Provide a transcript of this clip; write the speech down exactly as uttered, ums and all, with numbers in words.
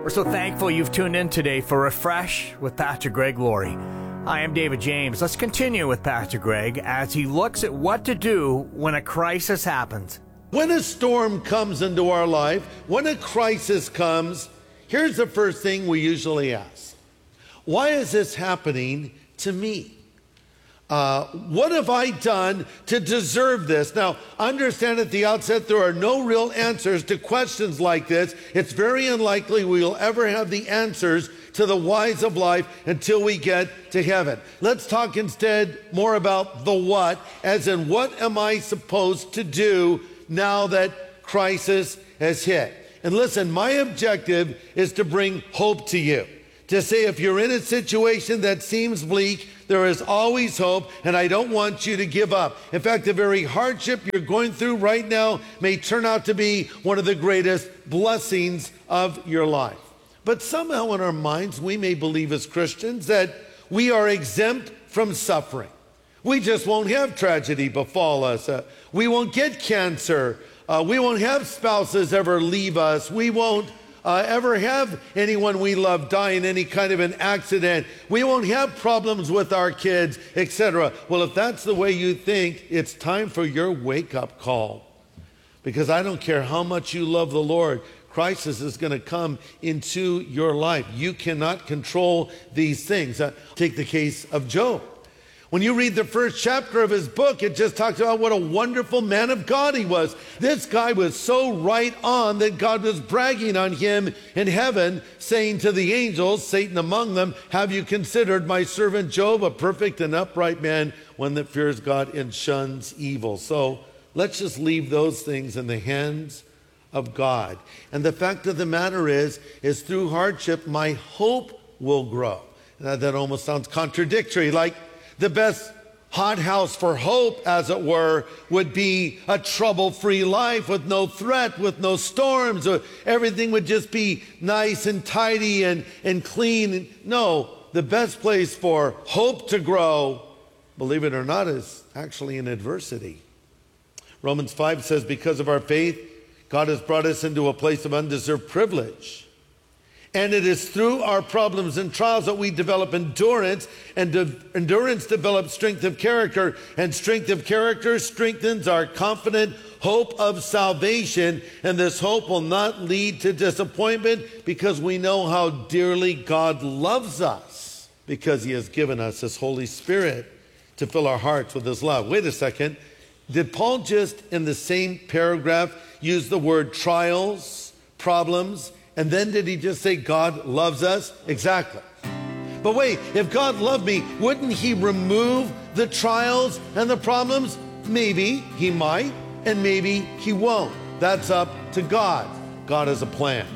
We're so thankful you've tuned in today for Refresh with Pastor Greg Laurie. I am David James. Let's continue with Pastor Greg as he looks at what to do when a crisis happens. When a storm comes into our life, when a crisis comes, here's the first thing we usually ask. Why is this happening to me? Uh, what have I done to deserve this? Now, understand at the outset, there are no real answers to questions like this. It's very unlikely we will ever have the answers to the whys of life until we get to heaven. Let's talk instead more about the what, as in what am I supposed to do now that crisis has hit? And listen, my objective is to bring hope to you. To say if you're in a situation that seems bleak, there is always hope, and I don't want you to give up. In fact, the very hardship you're going through right now may turn out to be one of the greatest blessings of your life. But somehow in our minds, we may believe as Christians that we are exempt from suffering. We just won't have tragedy befall us. Uh, we won't get cancer. Uh, we won't have spouses ever leave us. We won't Uh, ever have anyone we love die in any kind of an accident. We won't have problems with our kids, et cetera. Well, if that's the way you think, it's time for your wake-up call. Because I don't care how much you love the Lord, crisis is going to come into your life. You cannot control these things. Uh, take the case of Job. When you read the first chapter of his book, it just talks about what a wonderful man of God he was. This guy was so right on that God was bragging on him in heaven, saying to the angels, Satan among them, have you considered my servant Job a perfect and upright man, one that fears God and shuns evil? So let's just leave those things in the hands of God. And the fact of the matter is, is through hardship, my hope will grow. Now, that almost sounds contradictory, like the best hothouse for hope, as it were, would be a trouble-free life with no threat, with no storms. Or everything would just be nice and tidy and, and clean. No, the best place for hope to grow, believe it or not, is actually in adversity. Romans five says, because of our faith, God has brought us into a place of undeserved privilege. And it is through our problems and trials that we develop endurance, and de- endurance develops strength of character, and strength of character strengthens our confident hope of salvation. And this hope will not lead to disappointment because we know how dearly God loves us, because he has given us his Holy Spirit to fill our hearts with his love. Wait a second. Did Paul just in the same paragraph use the word trials, problems, and then did he just say God loves us? Exactly. But wait, if God loved me, wouldn't he remove the trials and the problems? Maybe he might, and maybe he won't. That's up to God. God has a plan.